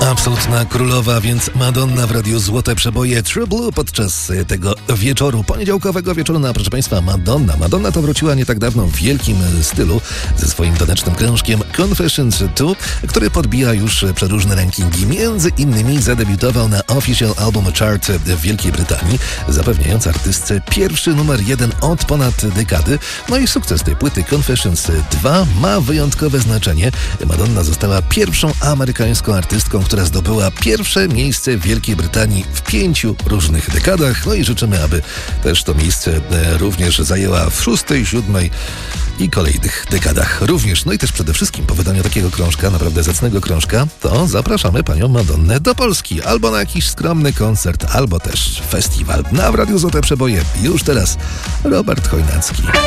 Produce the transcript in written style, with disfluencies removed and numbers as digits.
Absolutna królowa, więc Madonna w Radiu Złote Przeboje True Blue podczas tego wieczoru, poniedziałkowego wieczoru. No, proszę Państwa, Madonna to wróciła nie tak dawno w wielkim stylu ze swoim tanecznym krążkiem Confessions 2, który podbija już przeróżne rankingi. Między innymi zadebiutował na Official Album Chart w Wielkiej Brytanii, zapewniając artystce pierwszy numer 1 od ponad dekady. No i sukces tej płyty Confessions 2 ma wyjątkowe znaczenie. Madonna została pierwszą amerykańską artystką, która zdobyła pierwsze miejsce w Wielkiej Brytanii w 5 różnych dekadach. No i życzymy, aby też to miejsce również zajęła w 6., 7. i kolejnych dekadach również. No i też przede wszystkim po wydaniu takiego krążka, naprawdę zacnego krążka, to zapraszamy panią Madonnę do Polski. Albo na jakiś skromny koncert, albo też festiwal. Na Radiu Złote Przeboje już teraz Robert Chojnacki.